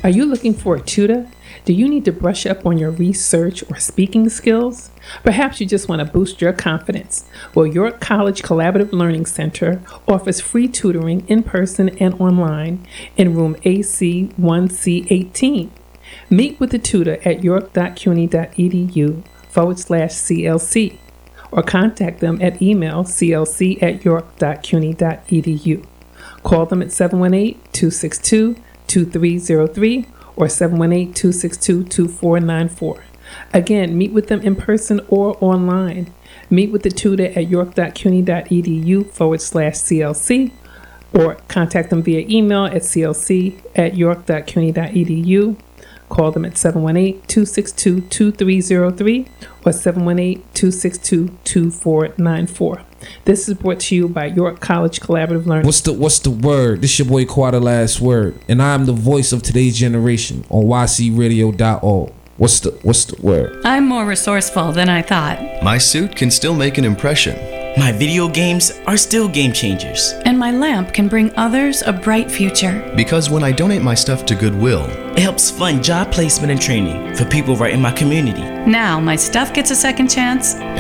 Are you looking for a tutor? Do you need to brush up on your research or speaking skills? Perhaps you just want to boost your confidence. Well, York College Collaborative Learning Center offers free tutoring in person and online in room AC 1C18. Meet with the tutor at york.cuny.edu/CLC or contact them at email clc@york.cuny.edu. Call them at 718-262-2303 or 718-262-2494. Again, meet with them in person or online. Meet with the tutor at york.cuny.edu/CLC or contact them via email at clc@york.cuny.edu. Call them at 718-262-2303 or 718-262-2494. This is brought to you by York College Collaborative Learning. What's the word? This your boy Quad Last Word, and I'm the voice of today's generation on ycradio.org. What's the word? I'm more resourceful than I thought. My suit can still make an impression. My video games are still game changers. And my lamp can bring others a bright future. Because when I donate my stuff to Goodwill, it helps fund job placement and training for people right in my community. Now my stuff gets a second chance.